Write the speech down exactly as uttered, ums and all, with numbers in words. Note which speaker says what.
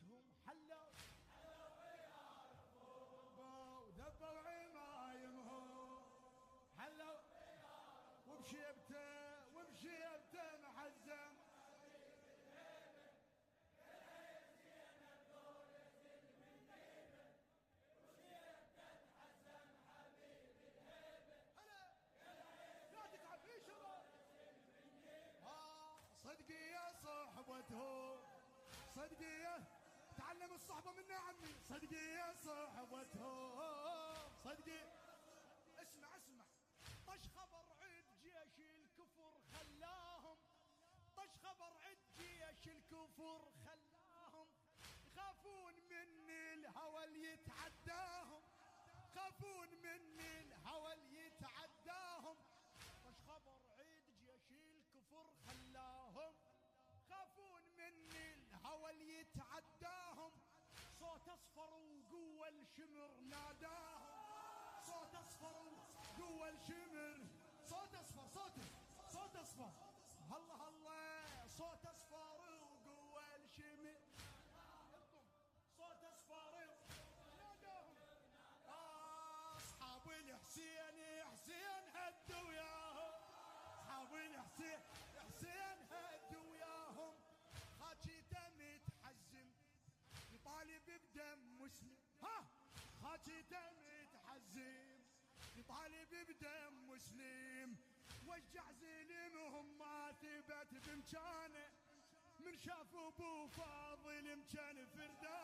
Speaker 1: وجودهم حلوا ودبوا عمايمهم حلوا وبشيبته وبشيبته محزم صدقي يا صحبته صدقي تعلم الصحبة منا عمي صدقي يا صحبته صدقي اسمع اسمع طش خبر عد جيش الكفر خلاهم طش خبر عد جيش الكفر خلاهم يخافون من الهوى اللي يتعداهم يخافون من الهوى اللي يتعداهم طش خبر عيد جيش الكفر خلاهم خافون من الهوى اللي يتعداهم صوت اصفر وقوة الشمر ناداهم صوت اصفر وقوة الشمر صوت اصفر صوت صوت اصفر الله الله صوت اصفر وقوة الشمر صوت اصفر ناداهم اصحاب الحسين حسين هدوا وياهم اصحاب الحسين حسين هدوا وياهم خاجيته متحزم يطالب بدم مسلم ها خاجيته متحزم يطالب بدم مسلم وجع زلمهم ما ثبت بمكانه من شاف ابو فاضل مكان فردا